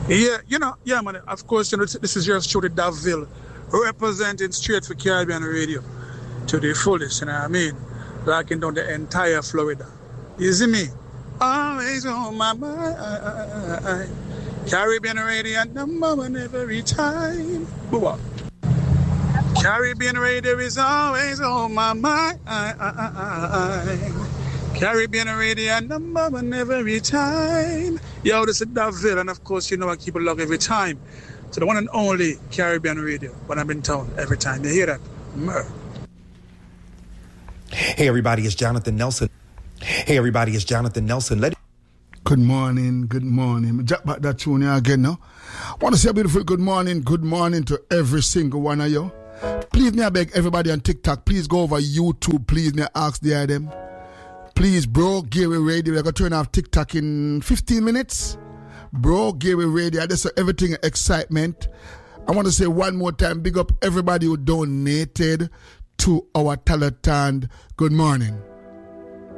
Man. Of course, this is your show, the Daville, representing straight for Caribbean Radio to the fullest, you know what I mean? Locking down the entire Florida. You see me? Always on my mind. Caribbean Radio, number one every time. Boo-bop. Caribbean Radio is always on my mind. Caribbean Radio, number one every time. Yo, this is Daville, and of course, I keep it locked every time. So the one and only Caribbean Radio, when I'm in town, every time. You hear that? Hey, everybody, it's Jonathan Nelson. Good morning. Jack back that tune here again now. I want to say a beautiful good morning to every single one of you. Please, me I beg everybody on TikTok, please go over YouTube, please, me ask the item. Please, Bro Gary Radio, we're going to turn off TikTok in 15 minutes. Bro Gary Radio, that's everything excitement. I want to say one more time, big up everybody who donated to our Talaton. Good morning.